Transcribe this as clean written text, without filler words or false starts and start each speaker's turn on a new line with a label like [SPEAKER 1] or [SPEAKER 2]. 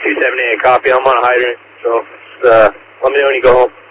[SPEAKER 1] 278, copy. I'm on a hydrant, so let me know when you go home.